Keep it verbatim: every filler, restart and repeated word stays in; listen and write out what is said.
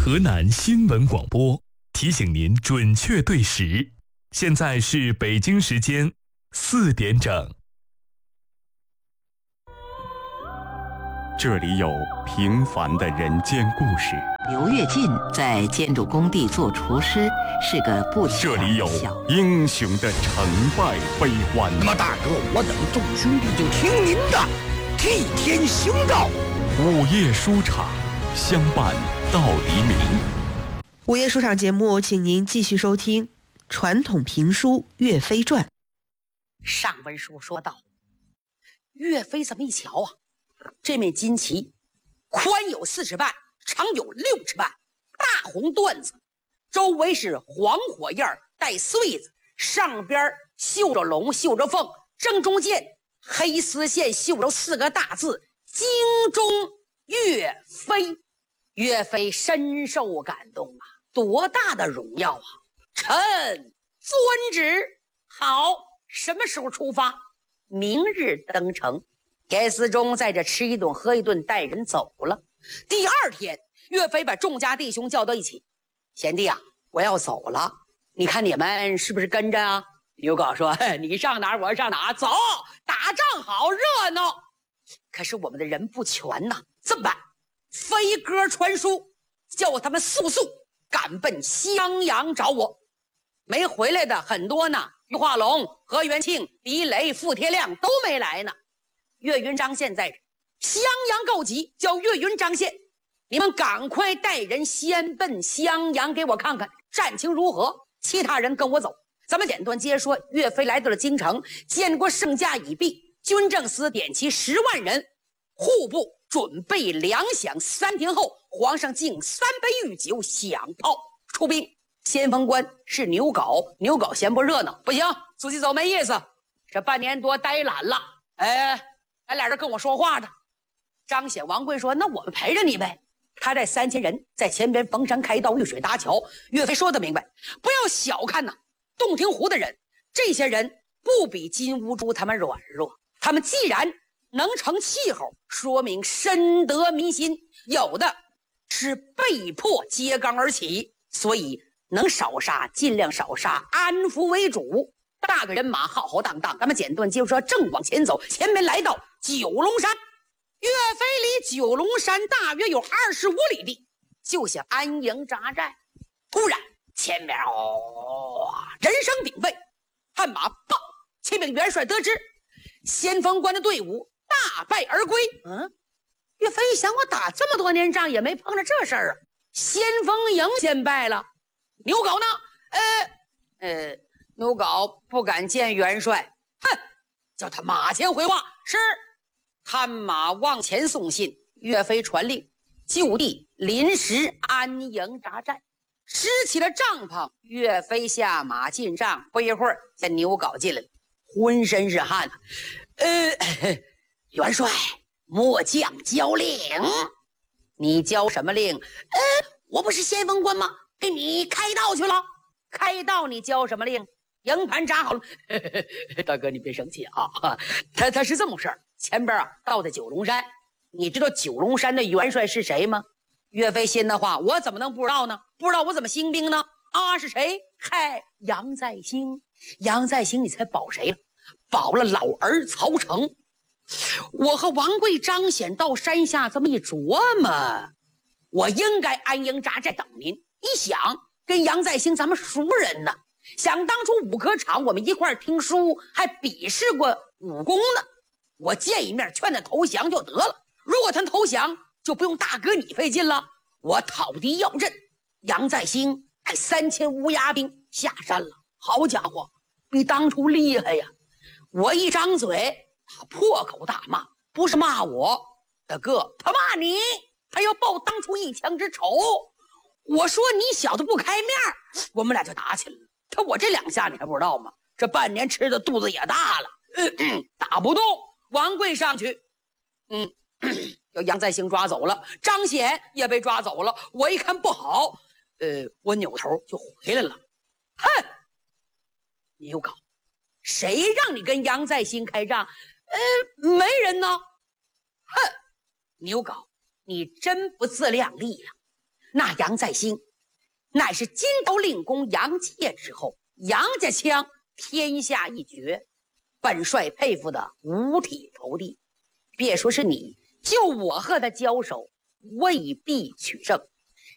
河南新闻广播提醒您准确对时，现在是北京时间四点整。这里有平凡的人间故事。 刘跃进在建筑工地做厨师，是个不这里有英雄的成败悲欢。 那么大哥，我等众兄弟就听您的，替天行道。 午夜书场，相伴到黎明。 午夜书场节目，请您继续收听传统评书《岳飞传》。 上文书说到，岳飞这么一瞧啊，这面旌旗宽有四尺半，长有六尺半，大红缎子，周围是黄火焰带穗子，上边绣着龙，绣着凤，正中间黑丝线绣着四个大字：京中岳飞。岳飞深受感动啊，多大的荣耀啊！臣遵旨。好，什么时候出发？明日登城。田思忠在这吃一顿喝一顿，带人走了。第二天，岳飞把众家弟兄叫到一起：贤弟啊，我要走了，你看你们是不是跟着啊？刘皋说：你上哪儿我上哪儿，走，打仗好热闹。可是我们的人不全呐，怎么办？飞鸽传书，叫他们速速赶奔襄阳找我。没回来的很多呢，于化龙、何元庆、狄雷、傅铁亮都没来呢。岳云、张宪在这，襄阳告急，叫岳云、张宪，你们赶快带人先奔襄阳，给我看看战情如何。其他人跟我走。咱们简短接说，岳飞来到了京城，见过圣驾已毕，军政司点齐十万人，户部准备粮饷。三天后，皇上敬三杯御酒，响炮出兵。先锋官是牛皋，牛皋嫌不热闹，不行，自己走没意思，这半年多呆懒了。哎，咱俩人跟我说话的。张显、王贵说：那我们陪着你呗。他带三千人在前边逢山开道，遇水搭桥。岳飞说得明白，不要小看呐洞庭湖的人，这些人不比金兀术他们软弱，他们既然能成气候，说明深得民心。有的是被迫揭竿而起，所以能少杀尽量少杀，安抚为主。大个人马浩浩荡荡，咱们简短接说，正往前走，前面来到九龙山。岳飞离九龙山大约有二十五里地，就想安营扎寨。突然前面哦，人声鼎沸，悍马报，启禀元帅得知先锋官的队伍大败而归。嗯，岳飞一想，我打这么多年仗也没碰着这事儿啊，先锋营先败了。牛皋呢？呃呃，牛皋不敢见元帅，哼，叫他马前回话。是。探马往前送信，岳飞传令，就地临时安营扎寨，支起了帐篷。岳飞下马进帐，不一会儿见牛皋进来了，浑身是汗。呃，元帅，末将交令。你交什么令？呃，我不是先锋官吗？给你开道去了。开道你交什么令？营盘扎好了。大哥你别生气啊，他他是这么回事。前边啊到的九龙山，你知道九龙山的元帅是谁吗？岳飞心的话，我怎么能不知道呢？不知道我怎么兴兵呢？啊，是谁？嗨，杨再兴。杨再兴你猜保谁了？保了老儿曹成。我和王贵、张显到山下这么一琢磨，我应该安营扎寨等您。一想跟杨再兴咱们熟人呢，想当初武科场我们一块听书，还比试过武功呢。我见一面劝他投降就得了，如果他投降就不用大哥你费劲了。我讨敌要阵，杨再兴带三千乌鸦兵下山了，好家伙，比当初厉害呀！我一张嘴，他破口大骂，不是骂我，大哥，他骂你，他要报当初一枪之仇。我说你小子不开面，我们俩就打起来了。他我这两下你还不知道吗？这半年吃的肚子也大了，嗯嗯、打不动。王贵上去，嗯，叫杨再兴抓走了，张显也被抓走了。我一看不好，呃，我扭头就回来了。哼，牛皋，谁让你跟杨再兴开仗？呃，没人呢。哼，牛皋，你真不自量力呀！ 那杨再兴乃是金刀令公杨介之后，杨家枪天下一绝，本帅佩服的五体投地。别说是你，就我和他交手，未必取胜。